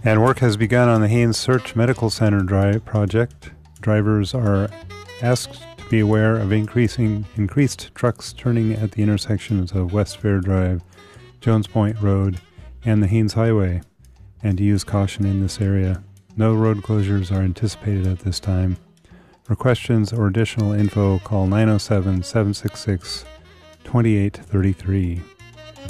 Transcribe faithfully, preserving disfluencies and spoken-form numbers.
And work has begun on the Haines Search Medical Center drive project. Drivers are asked to be aware of increasing increased trucks turning at the intersections of West Fair Drive, Jones Point Road, and the Haines Highway, and to use caution in this area. No road closures are anticipated at this time. For questions or additional info, call nine oh seven, seven six six, two eight three three.